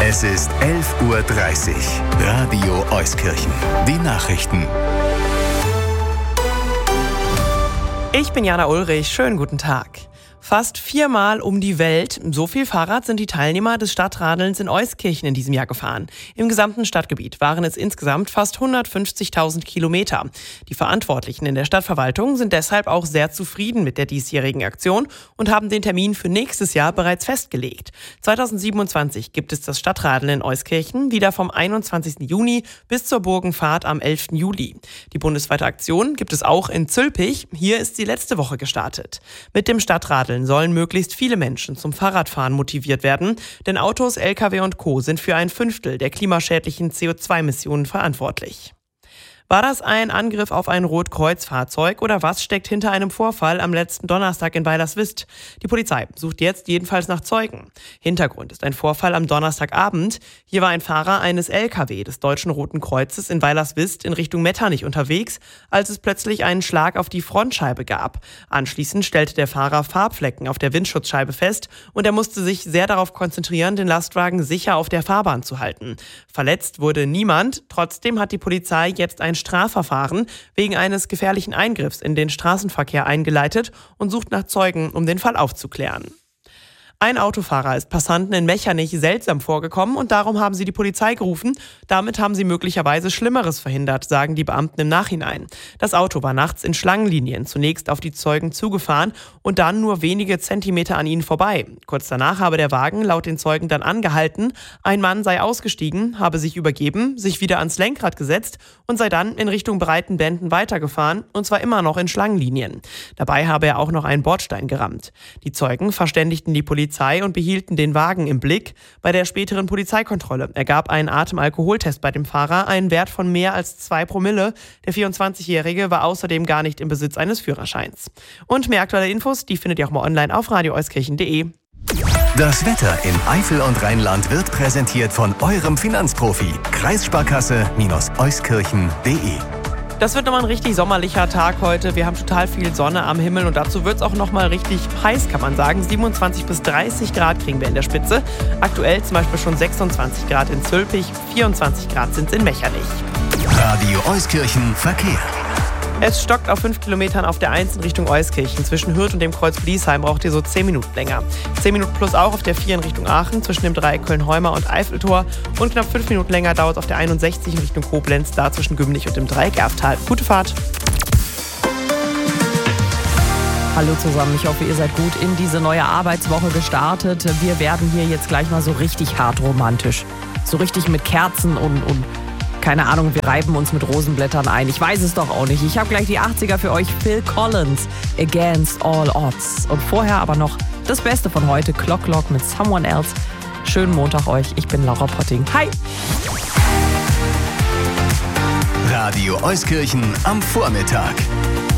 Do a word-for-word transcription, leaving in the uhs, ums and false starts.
Es ist elf Uhr dreißig. Radio Euskirchen. Die Nachrichten. Ich bin Jana Ulrich. Schönen guten Tag. Fast viermal um die Welt. So viel Fahrrad sind die Teilnehmer des Stadtradelns in Euskirchen in diesem Jahr gefahren. Im gesamten Stadtgebiet waren es insgesamt fast hundertfünfzigtausend Kilometer. Die Verantwortlichen in der Stadtverwaltung sind deshalb auch sehr zufrieden mit der diesjährigen Aktion und haben den Termin für nächstes Jahr bereits festgelegt. zweitausendsiebenundzwanzig gibt es das Stadtradeln in Euskirchen wieder vom einundzwanzigsten Juni bis zur Burgenfahrt am elften Juli. Die bundesweite Aktion gibt es auch in Zülpich. Hier ist sie letzte Woche gestartet. Mit dem Stadtradeln sollen möglichst viele Menschen zum Fahrradfahren motiviert werden, denn Autos, L K W und Co. sind für ein Fünftel der klimaschädlichen C O zwei Emissionen verantwortlich. War das ein Angriff auf ein Rotkreuz-Fahrzeug oder was steckt hinter einem Vorfall am letzten Donnerstag in Weilerswist? Die Polizei sucht jetzt jedenfalls nach Zeugen. Hintergrund ist ein Vorfall am Donnerstagabend. Hier war ein Fahrer eines L K W des Deutschen Roten Kreuzes in Weilerswist in Richtung Metternich unterwegs, als es plötzlich einen Schlag auf die Frontscheibe gab. Anschließend stellte der Fahrer Farbflecken auf der Windschutzscheibe fest und er musste sich sehr darauf konzentrieren, den Lastwagen sicher auf der Fahrbahn zu halten. Verletzt wurde niemand. Trotzdem hat die Polizei jetzt ein Strafverfahren wegen eines gefährlichen Eingriffs in den Straßenverkehr eingeleitet und sucht nach Zeugen, um den Fall aufzuklären. Ein Autofahrer ist Passanten in Metternich seltsam vorgekommen und darum haben sie die Polizei gerufen. Damit haben sie möglicherweise Schlimmeres verhindert, sagen die Beamten im Nachhinein. Das Auto war nachts in Schlangenlinien zunächst auf die Zeugen zugefahren und dann nur wenige Zentimeter an ihnen vorbei. Kurz danach habe der Wagen laut den Zeugen dann angehalten. Ein Mann sei ausgestiegen, habe sich übergeben, sich wieder ans Lenkrad gesetzt und sei dann in Richtung Breitenbänden weitergefahren und zwar immer noch in Schlangenlinien. Dabei habe er auch noch einen Bordstein gerammt. Die Zeugen verständigten die Polizei und behielten den Wagen im Blick. Bei der späteren Polizeikontrolle ergab ein Atemalkoholtest bei dem Fahrer einen Wert von mehr als zwei Promille. Der vierundzwanzigjährige war außerdem gar nicht im Besitz eines Führerscheins. Und mehr aktuelle Infos, die findet ihr auch mal online auf radio euskirchen punkt de. Das Wetter in Eifel und Rheinland wird präsentiert von eurem Finanzprofi. Kreissparkasse-euskirchen punkt de. Das wird nochmal ein richtig sommerlicher Tag heute. Wir haben total viel Sonne am Himmel und dazu wird es auch nochmal richtig heiß, kann man sagen. siebenundzwanzig bis dreißig Grad kriegen wir in der Spitze. Aktuell zum Beispiel schon sechsundzwanzig Grad in Zülpich, vierundzwanzig Grad sind es in Metternich. Radio Euskirchen Verkehr. Es stockt auf fünf Kilometern auf der eins in Richtung Euskirchen. Zwischen Hürth und dem Kreuz Bliesheim braucht ihr so zehn Minuten länger. zehn Minuten plus auch auf der vier in Richtung Aachen zwischen dem Dreieck Köln-Heumer und Eiffeltor. Und knapp fünf Minuten länger dauert es auf der einundsechzig in Richtung Koblenz, da zwischen Gümnich und dem Dreieck Erftal. Gute Fahrt! Hallo zusammen, ich hoffe, ihr seid gut in diese neue Arbeitswoche gestartet. Wir werden hier jetzt gleich mal so richtig hart romantisch. So richtig mit Kerzen und... und keine Ahnung, wir reiben uns mit Rosenblättern ein. Ich weiß es doch auch nicht. Ich habe gleich die achtziger für euch. Phil Collins, Against All Odds. Und vorher aber noch das Beste von heute, Clock Clock mit Someone Else. Schönen Montag euch. Ich bin Laura Potting. Hi! Radio Euskirchen am Vormittag.